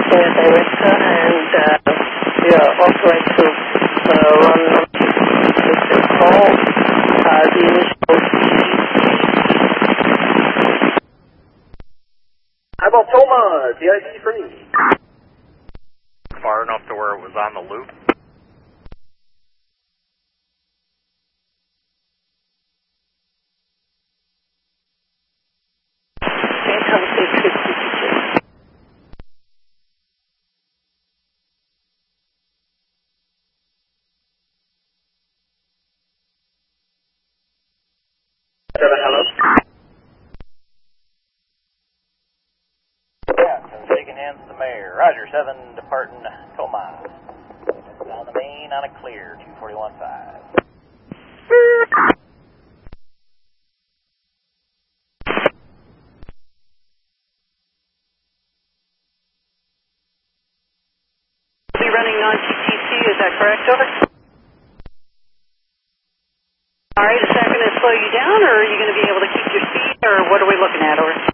at Alaska, and we are authorized to run this call. The initial Eyeball Toma, DID for me. Far enough to where it was on the loop. Hello? Yeah, shaking hands with the mayor. Roger, 7 departing Toma. Down the main on a clear, 241.5. We'll be running non-TTC, is that correct, over? All right, is that going to slow you down, or are you going to be able to keep your speed, or what are we looking at, over?